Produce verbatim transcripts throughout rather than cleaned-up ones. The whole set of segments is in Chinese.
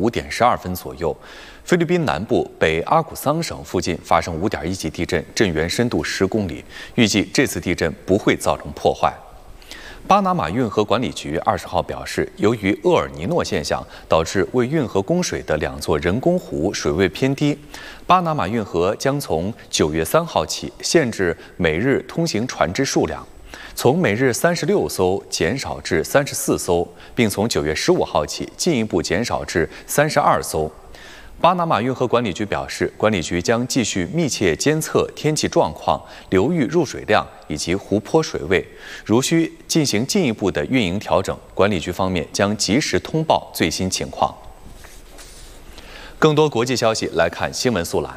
五点十二分左右，菲律宾南部北阿古桑省附近发生五点一级地震，震源深度十公里，预计这次地震不会造成破坏。巴拿马运河管理局二十号表示，由于厄尔尼诺现象导致为运河供水的两座人工湖水位偏低，巴拿马运河将从九月三号起限制每日通行船只数量，从每日三十六艘减少至三十四艘，并从九月十五号起进一步减少至三十二艘。巴拿马运河管理局表示，管理局将继续密切监测天气状况、流域入水量以及湖泊水位，如需进行进一步的运营调整，管理局方面将及时通报最新情况。更多国际消息来看新闻速览。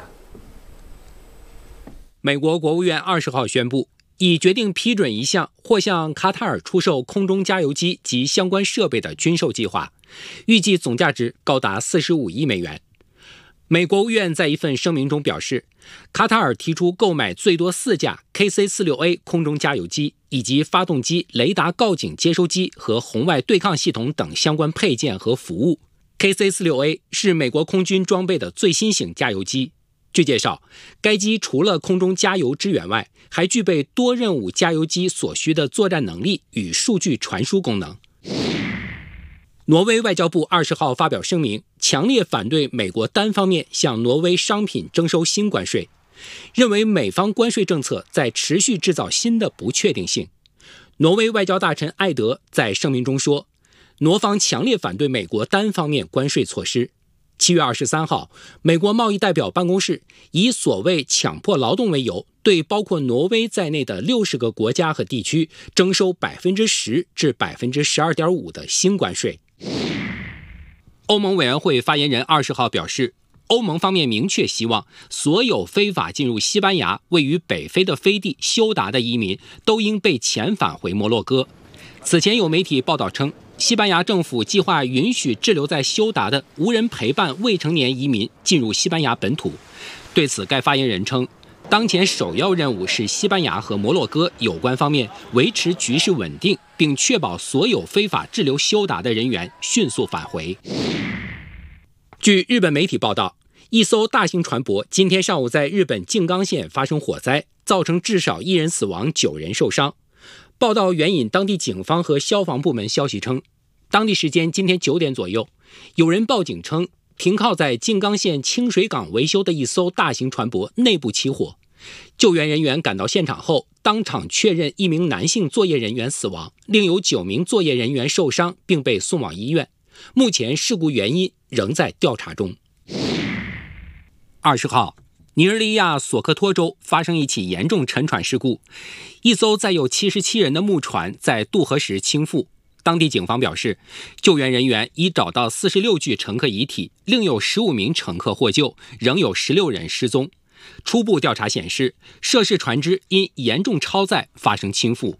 美国国务院二十号宣布，已决定批准一项或向卡塔尔出售空中加油机及相关设备的军售计划，预计总价值高达四十五亿美元。美国务院在一份声明中表示，卡塔尔提出购买最多四架 K C 四十六 A 空中加油机，以及发动机、雷达告警接收机和红外对抗系统等相关配件和服务。K C 四十六 A 是美国空军装备的最新型加油机。据介绍，该机除了空中加油支援外，还具备多任务加油机所需的作战能力与数据传输功能。挪威外交部二十号发表声明，强烈反对美国单方面向挪威商品征收新关税，认为美方关税政策在持续制造新的不确定性。挪威外交大臣艾德在声明中说，挪方强烈反对美国单方面关税措施。七月二十三号，美国贸易代表办公室以所谓强迫劳动为由，对包括挪威在内的六十个国家和地区征收百分之十至百分之十二点五的新关税。欧盟委员会发言人二十号表示，欧盟方面明确希望所有非法进入西班牙位于北非的飞地休达的移民都应被遣返回摩洛哥。此前有媒体报道称，西班牙政府计划允许滞留在休达的无人陪伴未成年移民进入西班牙本土。对此，该发言人称，当前首要任务是西班牙和摩洛哥有关方面维持局势稳定，并确保所有非法滞留休达的人员迅速返回。据日本媒体报道，一艘大型船舶今天上午在日本静冈县发生火灾，造成至少一人死亡，九人受伤。报道援引当地警方和消防部门消息称，当地时间今天九点左右，有人报警称停靠在静冈县清水港维修的一艘大型船舶内部起火。救援人员赶到现场后，当场确认一名男性作业人员死亡，另有九名作业人员受伤并被送往医院。目前事故原因仍在调查中。二十号，尼日利亚索科托州发生一起严重沉船事故，一艘载有七十七人的木船在渡河时倾覆。当地警方表示，救援人员已找到四十六具乘客遗体，另有十五名乘客获救，仍有十六人失踪。初步调查显示，涉事船只因严重超载发生倾覆。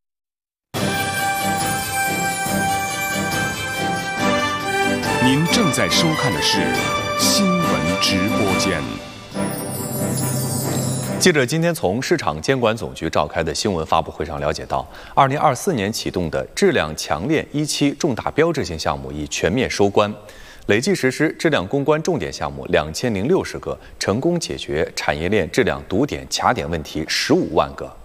您正在收看的是新闻直播间。 记者今天从市场监管总局召开的新闻发布会上了解到，二零二四年启动的质量强链一期重大标志性项目已全面收官，累计实施质量攻关重点项目两千零六十个，成功解决产业链质量堵点卡点问题十五万个。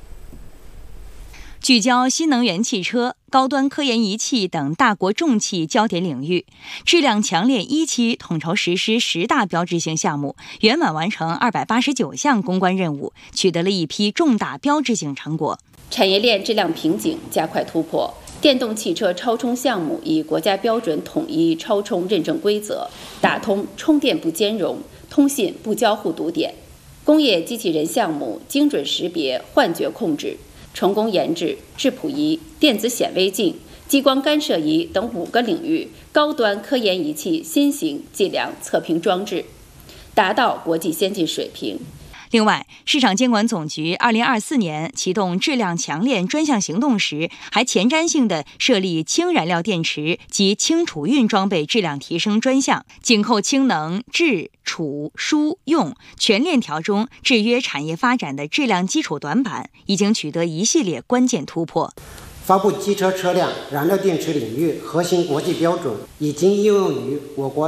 聚焦新能源汽车、高端科研仪器等大国重器焦点领域，质量强链一期统筹实施十大标志性项目，圆满完成二百八十九项攻关任务，取得了一批重大标志性成果。 产业链质量瓶颈加快突破，电动汽车超充项目以国家标准统一超充认证规则，打通充电不兼容、通信不交互堵点。工业机器人项目精准识别、幻觉控制，成功研制质谱仪、电子显微镜、激光干涉仪等五个领域高端科研仪器新型计量测评装置，达到国际先进水平。 另外，市场监管总局二零二四年启动质量强链专项行动时，还前瞻性地设立氢燃料电池及氢储运装备质量提升专项，紧扣氢能、质、储、输、用全链条中制约产业发展的质量基础短板，已经取得一系列关键突破。 发布机车车辆燃料电池领域核心国际标准，已经应用于我国